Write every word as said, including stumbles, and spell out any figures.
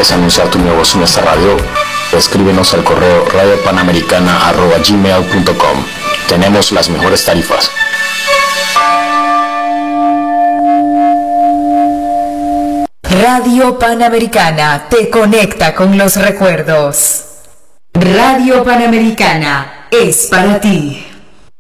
¿Quieres anunciar tu negocio en esta radio? Escríbenos al correo radiopanamericana arroba gmail punto com. Tenemos las mejores tarifas. Radio Panamericana te conecta con los recuerdos. Radio Panamericana es para ti.